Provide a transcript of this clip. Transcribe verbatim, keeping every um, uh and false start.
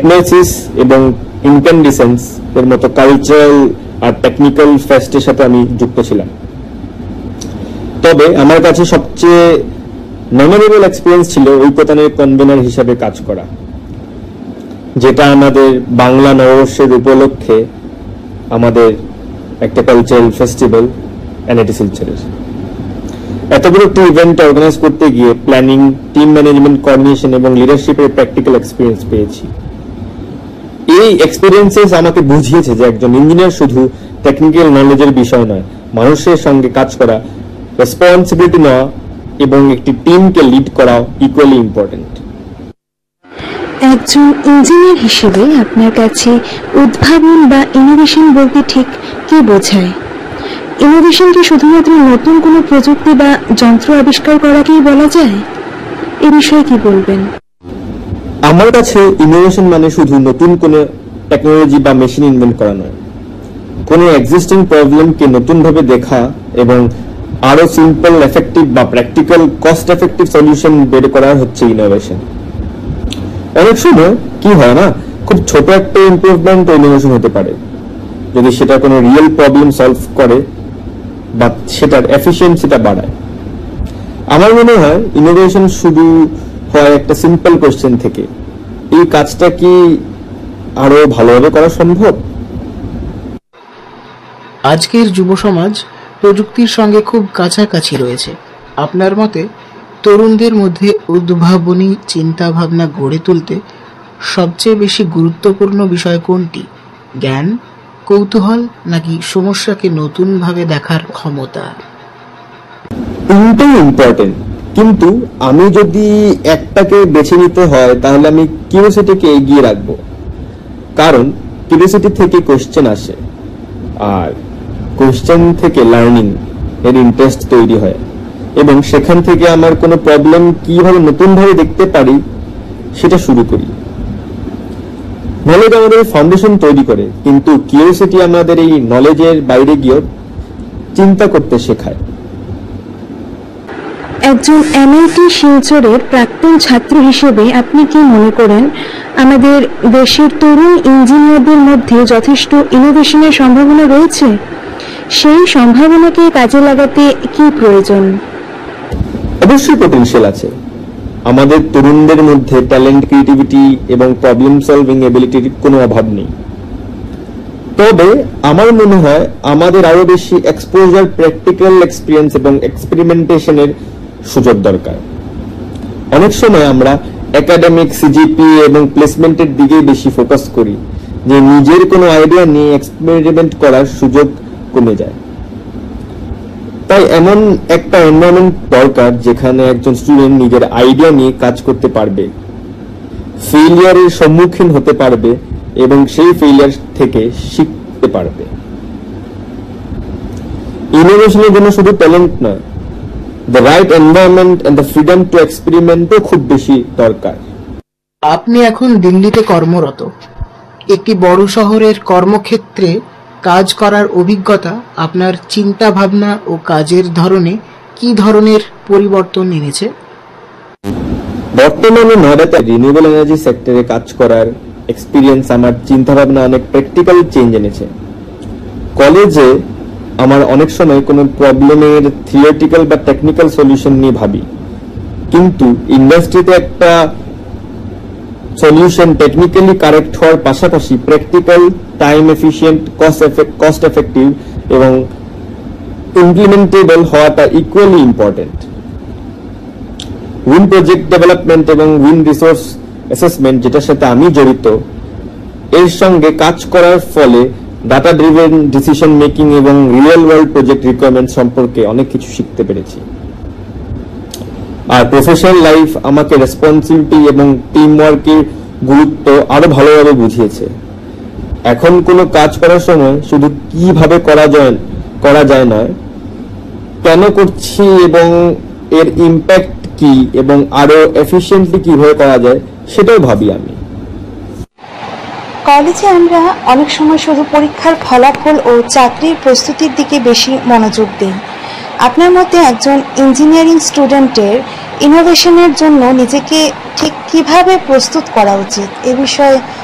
টেকনোসিস এবং ইনক্যান্ডিসেন্স এর মতো কালচারাল আর টেকনিক্যাল ফেস্টের সাথে আমি যুক্ত ছিলাম। তবে আমার কাছে সবচেয়ে মেমোরেবল এক্সপিরিয়েন্স ছিল ঐকতানের কনভেনার হিসাবে কাজ করা, যেটা আমাদের বাংলা নববর্ষের উপলক্ষে আমাদের একটা কালচারাল ফেস্টিভ্যাল এনআইটি শিলচরের। এতগুলো একটি ইভেন্ট অর্গানাইজ করতে গিয়ে প্ল্যানিং, টিম ম্যানেজমেন্ট, কোঅর্ডিনেশন এবং লিডারশিপের প্র্যাকটিক্যাল এক্সপিরিয়েন্স পেয়েছি। এই এক্সপিরিয়েন্সেস আমাকে বুঝিয়েছে যে একজন ইঞ্জিনিয়ার শুধু টেকনিক্যাল নলেজের বিষয় নয়, মানুষের সঙ্গে কাজ করা, রেসপন্সিবিলিটি নেওয়া এবং একটি টিমকে লিড করা ইকুয়ালি ইম্পর্টেন্ট। একজন ইঞ্জিনিয়ার হিসেবে আপনার কাছে উদ্ভাবন বা ইনোভেশন বলতে ঠিক কি বোঝায়? ইনোভেশন কি শুধুমাত্র নতুন কোনো প্রযুক্তি বা যন্ত্র আবিষ্কার করাকেই বলা যায়? এ বিষয়ে কি বলবেন? আমার কাছে ইনোভেশন মানে শুধু নতুন কোনো টেকনোলজি বা মেশিন ইনভেন্ট করা নয়, কোনো এক্সিস্টিং প্রবলেমকে নতুনভাবে দেখা এবং আরো সিম্পল, এফেক্টিভ বা প্র্যাকটিক্যাল, কস্ট এফেক্টিভ সলিউশন বের করা হচ্ছে ইনোভেশন। অনেক সময় কি হয় না, খুব ছোট একটা ইমপ্রুভমেন্ট ইনোভেশন হতে পারে যদি সেটা কোনো রিয়েল প্রবলেম সলভ করে বা সেটার এফিসিয়েন্সিটা বাড়ায়। আমার মনে হয় ইনোভেশন শুধু হয় একটা সিম্পল কোশ্চেন থেকে, এই কাজটা কি আরো ভালোভাবে করা সম্ভব? আজকের যুব সমাজ প্রযুক্তির সঙ্গে খুব কাছাকাছি রয়েছে। আপনার মতে তরুণদের মধ্যে উদ্ভাবনী চিন্তা ভাবনা গড়ে তুলতে সবচেয়ে বেশি গুরুত্বপূর্ণ বিষয় কোনটি? জ্ঞান, কৌতূহল নাকি সমস্যাকে নতুনভাবে দেখার ক্ষমতা? তিনটাই ইম্পর্টেন্ট, কিন্তু আমি যদি একটাকে বেছে নিতে হয় তাহলে আমি কিউরিওসিটিকে এগিয়ে রাখবো। কারণ কিউরিওসিটি থেকে কোশ্চেন আসে, আর কোশ্চেন থেকে লার্নিং এর ইন্টারেস্ট তৈরি হয় এবং সেখান থেকে আমার কোনো প্রবলেম কিভাবে নতুনভাবে দেখতে পারি সেটা শুরু করি। নলেজ আমাদের ফাউন্ডেশন তৈরি করে, কিন্তু কিউরিওসিটি আমাদের এই নলেজের বাইরে গিয়ে চিন্তা করতে শেখায়। একজন এনআইটি শিলচরের প্রাক্তন ছাত্র হিসেবে আপনি কি মনে করেন আমাদের দেশের তরুণ ইঞ্জিনিয়ারদের মধ্যে যথেষ্ট ইনোভেশনের সম্ভাবনা রয়েছে? সেই সম্ভাবনাকে কাজে লাগাতে কি প্রয়োজন? অবশ্যই পটেনশিয়াল আছে। আমাদের তরুণদের মধ্যে ট্যালেন্ট, ক্রিয়েটিভিটি এবং প্রবলেম সলভিং এবিলিটির কোনো অভাব নেই। তবে আমার মনে হয় আমাদের আরো বেশি এক্সপোজার, প্র্যাকটিক্যাল এক্সপিরিয়েন্স এবং এক্সপেরিমেন্টেশনের সুযোগ দরকার। অনেক সময় আমরা একাডেমিক, সিজিপি এবং প্লেসমেন্টের দিকে বেশি ফোকাস করি, যে নিজের কোনো আইডিয়া নিয়ে এক্সপেরিমেন্ট করার সুযোগ কমে যায়। তাই এমন একটা এনভায়রনমেন্ট দরকার যেখানে একজন স্টুডেন্ট নিজের আইডিয়া নিয়ে কাজ করতে পারবে, ফেলিয়ারের সম্মুখীন হতে পারবে এবং সেই ফেলিয়ার থেকে শিখতে পারবে। ইনোভেশনের জন্য শুধু ট্যালেন্ট নয়, the right environment and the freedom two এক্সপেরিমেন্টও খুব বেশি দরকার। আপনি এখন দিল্লিতে কর্মরত। একটি বড় শহরের কর্মক্ষেত্রে কাজ করার অভিজ্ঞতা আপনার চিন্তা ভাবনা ও কাজের ধরনে কি ধরনের পরিবর্তন এনেছে? বর্তমানে নয়ডাতে রিনিউয়েবল এনার্জি সেক্টরে কাজ করার এক্সপিরিয়েন্স আমার চিন্তা ভাবনা অনেক প্র্যাকটিক্যাল চেঞ্জ এনেছে। কলেজে আমার অনেক সময় কোনো প্রবলেমের থিওরিটিক্যাল বা টেকনিক্যাল সলিউশন নিয়ে ভাবি, কিন্তু ইন্ডাস্ট্রিতে একটা সলিউশন টেকনিক্যালি কারেক্ট হওয়ার পাশাপাশি practical, time efficient, cost effective এবং ইমপ্লিমেন্টেবল হওয়াটা equally important. Win project development এবং উইন রিসোর্স অ্যাসেসমেন্ট, যেটার সাথে আমি জড়িত, এর সঙ্গে কাজ করার ফলে ডাটা ড্রিভেন ডিসিশন মেকিং এবং রিয়েল ওয়ার্ল্ড প্রজেক্ট রিকোয়ারমেন্ট সম্পর্কে অনেক কিছু শিখতে পেরেছি। আর প্রফেশনাল লাইফ আমাকে রেসপন্সিবিলিটি এবং টিম ওয়ার্কের গুরুত্ব আরো ভালোভাবে বুঝিয়েছে। এখন কোনো কাজ করার সময় শুধু কিভাবে করা যায় করা যায় নয়, কেন করছি এবং এর ইম্প্যাক্ট কি এবং আরো এফিশিয়েন্টলি কিভাবে করা যায় সেটাও ভাবি আমি। কলেজে আমরা অনেক সময় শুধু পরীক্ষার ফলাফল ও চাকরির প্রস্তুতির দিকে বেশি মনোযোগ দিই। আপনার মতে একজন ইঞ্জিনিয়ারিং স্টুডেন্টের ইনোভেশনের জন্য নিজেকে ঠিক কিভাবে প্রস্তুত করা উচিত, এ বিষয়ে